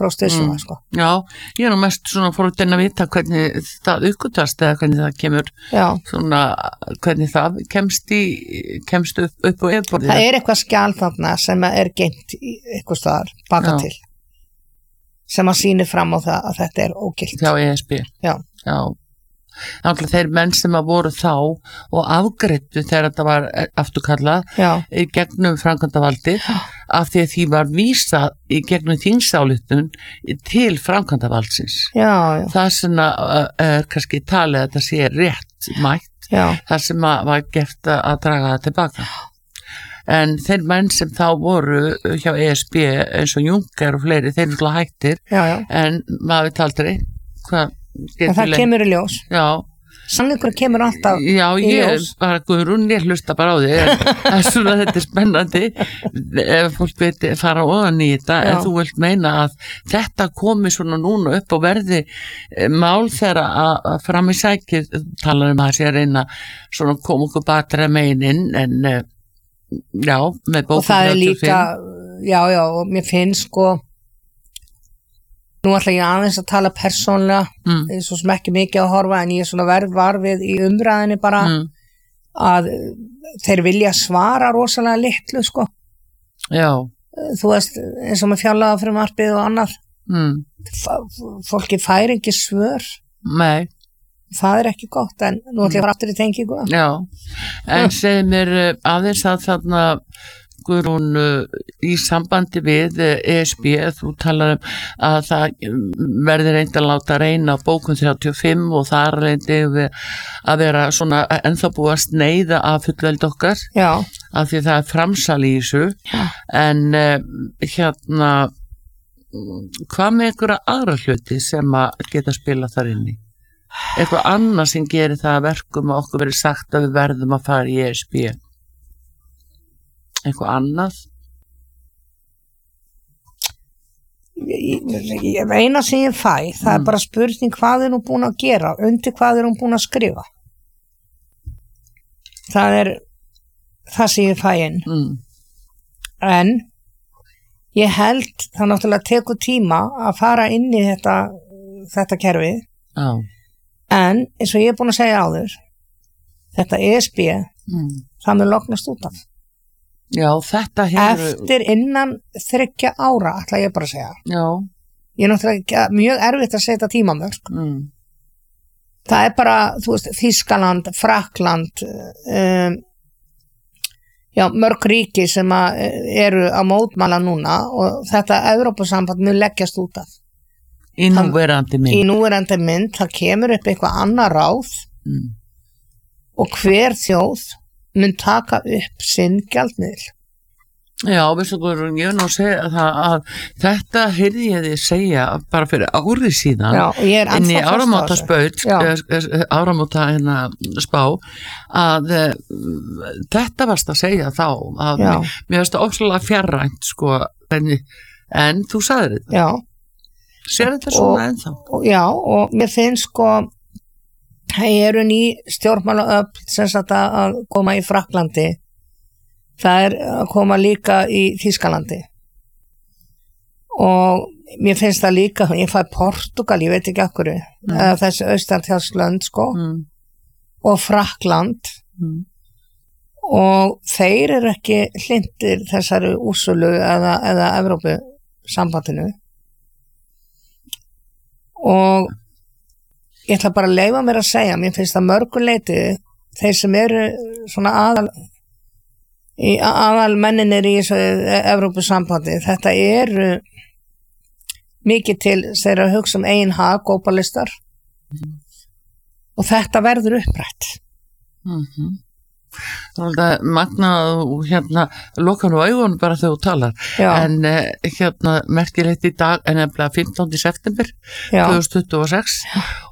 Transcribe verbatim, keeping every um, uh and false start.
prósent vissum Mm. það, sko. Já, ég er nú mest svona fórhundin að vita hvernig það uppgötast eða hvernig það kemur Já. svona, hvernig það kemst í, kemst upp, upp á yfirborðið. Það er eitthvað skjal þarna sem er geymt í eitthvað staðar baka Já. til sem að sýnir fram á það að þetta er ógilt. Hjá E S B. Já. Já. Náttúrulega þeir menn sem að voru þá og afgreittu þegar þetta var afturkallað Já. í gegnum framkvæmdavaldið af því að því var vísað í gegnum þingsályktun til framkvæmdavaldsins. Já, já. Það sem að er kannski talið að þetta sé rétt mætt, Já. það sem að var gert að draga það tilbaka. En þeir menn sem þá voru hjá E S B eins og Juncker og fleiri, þeir eru alltaf hættir, Já, já. en maður veit aldrei hvað En það kemur í ljós. Já. Sannleikur kemur alltaf Já, í ég ljós. bara Guðrún, ég hlusta bara á því en það er svona, þetta er spennandi ef fólk veit fara ofan í þetta. Já. En þú vilt meina að þetta komi svona núna upp og verði eh, mál þegar að að fram í sækir talar um að sé að reyna svona koma okkur batra meinin en eh, já, með Og bókum það er þrjátíu og líka, fimm. já, já, og mér finnst sko, nú ætla ég aðeins að tala persónlega, Mm. mm. svo sem ekki mikið að horfa, en ég er svona verð varfið í umræðinni bara Mm. að þeir vilja svara rosalega litlu, sko. Já. Þú veist, eins og með fjárlagafrumvarpið og annað, Mm. F- fólki fær ekki svör, Nei. það er ekki gott, en nú ætla ég að fara aftur í tengingu. Já, en segð mér eh, aðeins að þarna Guðrún eh, í sambandi við eh, E S B, þú talar um að það mm, verði reynd að láta reyna á bókun þrjátíu og fimm og það reyndi við að vera svona ennþá búið að sneiða af fullveldi okkar Já, af því það er framsal í þessu Já. en eh, hérna mm, hvað með einhverja aðra hluti sem að geta spila þar inn í? Eitthvað annað sem gerir það að verkum að okkur verið sagt að við verðum að fara í E S B? Eitthvað annað? ég, ég, eina sem ég fæ, það er bara spurning hvað er hún búin að gera, undir hvað er hún búin að skrifa. Það er það sem ég fæ inn. Mm. En ég held það náttúrulega tekur tíma að fara inn í þetta, þetta kerfi, Já. en eins og ég er búin að segja áður, þetta E S B, Mm. það mun loknast út af. Já, þetta hefur... Eftir innan þriggja ára, ætla ég bara að segja. Já. Ég er náttúrulega ekki, mjög erfitt að setja tímamörk. Mm. Það er bara, þú veist, Þýskaland, Frakkland, um, já, mörg ríki sem að, eru að mótmæla núna og þetta Evrópusamband mun leggjast út af. Í núverandi mynd. Í núverandi mynd, það kemur upp eitthvað annað ráð Mm. og hver þjóð mun taka upp sinn gjaldmiðil. Já, veistu Guðrún, ég er nú að segja það að þetta heyrði ég þið segja bara fyrir árið síðan Já, og ég er inn í ennþá föst á áramóta þessu. spaut Já. áramóta hérna spá að uh, þetta varst að segja þá að Já. mér, mér varst það óslulega fjarrænt sko, en, en þú sagðir þetta Já, sér þetta svona ennþá og, já, og mér finnst sko það eru ný stjórnmálaöfl sem sagt að að koma í Frakklandi, það er að koma líka í Þýskalandi og mér finnst það líka, ég fæ Portugal, ég veit ekki okkur mm. þessi austanþjálfslönd sko mm. og Frakkland mm. og þeir eru ekki hlindir þessari úrsölu eða, eða Evrópu sambandinu og ég ætla bara að leyfa mér að segja, mér finnst það mörguleiti þeir sem eru svona aðal í aðal menninir í þessu Evrópusambandi, þetta eru mikið til þeirra að hugsa um eigin hag, globalistar mm. og þetta verður upprætt. Mhm. Þannig að magnað og hérna lokar nú augun bara þegar þú talar Já. en uh, hérna merkilegt í dag en nefnilega fimmtánda september Já. tvö þúsund tuttugu og sex